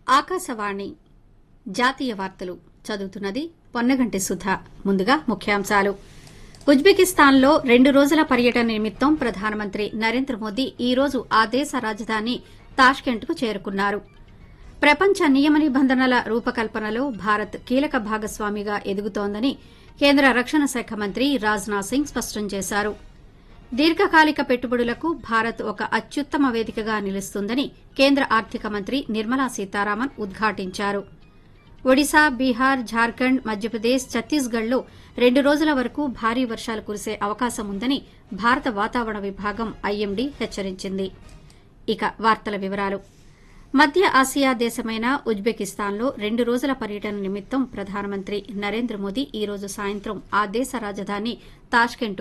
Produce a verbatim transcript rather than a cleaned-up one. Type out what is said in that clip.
ఆకాశవాణి జాతీయ వార్తలు చదువుతున్నది పొన్నగంటి సుధ. ముందుగా ముఖ్యాంశాలు. ఉజ్బెకిస్తాన్లో రెండు రోజుల పర్యటన నిమిత్తం ప్రధానమంత్రి నరేంద్ర మోదీ ఈ రోజు ఆ దేశ రాజధాని తాష్కెంట్కు చేరుకున్నారు. ప్రపంచ నియమ నిబంధనల రూపకల్పనలో భారత్ కీలక భాగస్వామిగా ఎదుగుతోందని కేంద్ర రక్షణ శాఖ మంత్రి రాజ్నాథ్ సింగ్ స్పష్టం చేశారు. దీర్ఘకాలిక పెట్టుబడులకు భారత్ ఒక అత్యుత్తమ వేదికగా నిలుస్తుందని కేంద్ర ఆర్థిక మంత్రి నిర్మలా సీతారామన్ ఉద్ఘాటించారు. ఒడిశా, బీహార్, జార్ఖండ్, మధ్యప్రదేశ్, ఛత్తీస్గఢ్లో రెండు రోజుల వరకు భారీ వర్షాలు కురిసే అవకాశం ఉందని భారత వాతావరణ విభాగం ఐఎండీ హెచ్చరించింది. ఇక వార్తల వివరాలు. మధ్య ఆసియా దేశమైన ఉజ్బెకిస్తాన్లో రెండు రోజుల పర్యటన నిమిత్తం ప్రధానమంత్రి నరేంద్ర మోదీ ఈ రోజు సాయంత్రం ఆ దేశ రాజధాని తాష్కెంట్